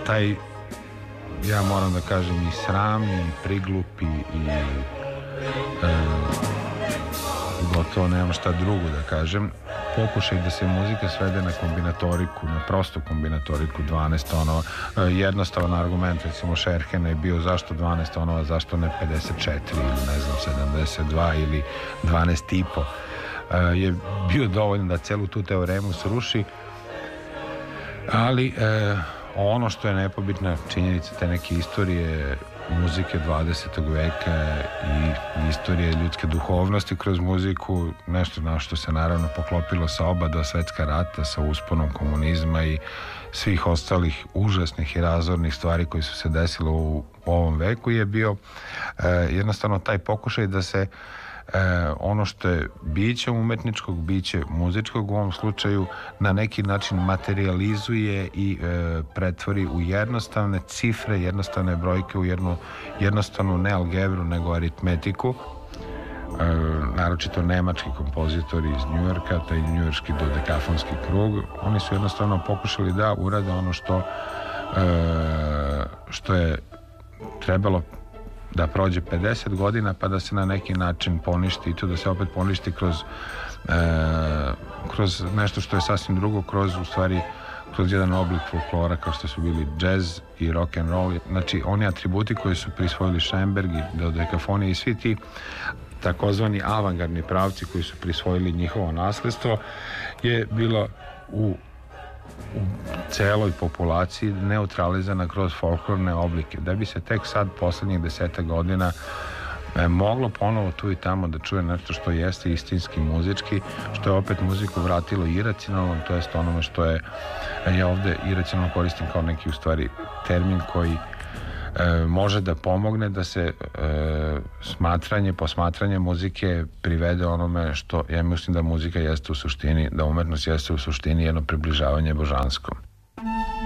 taj, ja moram da kažem, i sram i priglupi i gotovo nemam šta drugo da kažem, pokušaj da se muzika svede na kombinatoriku, na prostu kombinatoriku 12 tonova. Jednostavan argument, recimo Šerhena je bio zašto 12 tonova, zašto ne 54 ili ne znam 72 ili 12,5, je bio dovoljno da celu tu teoremu sruši, ali ono što je nepobitna činjenica te neke istorije muzike 20. veka i istorije ljudske duhovnosti kroz muziku, nešto na što se naravno poklopilo sa oba dva svetska rata, sa usponom komunizma i svih ostalih užasnih i razornih stvari koji su se desile u ovom veku, je bio jednostavno taj pokušaj da se ono što je biće umetničkog, biće muzičkog u ovom slučaju, na neki način materializuje i pretvori u jednostavne cifre, jednostavne brojke, u jednu jednostavnu ne algebru nego aritmetiku. Naročito nemački kompozitori iz Njujorka, taj njujorški dodekafonski krug, oni su jednostavno pokušali da urade ono što je trebalo da prođe 50 godina pa da se na neki način poništi, i to da se opet poništi kroz nešto što je sasvim drugo, kroz jedan oblik folklora kao što su bili džez i rock and roll. Znači oni atributi koji su prisvojili Schoenberg i dodekafonija i svi ti takozvani avangardni pravci koji su prisvojili njihovo nasledstvo je bilo u celoj populaciji neutralizana kroz folklorne oblike, da bi se tek sad poslednjih 10 godina moglo ponovo tu i tamo da čuje nešto što jeste istinski muzički, što je opet muziku vratilo iracionalno, to jest onome što je, ja ovde iracionalno koristim kao neki u stvari termin koji može da pomogne da se posmatranje muzike privede onome što ja mislim da muzika jeste u suštini, da umetnost jeste u suštini jedno približavanje božanskom.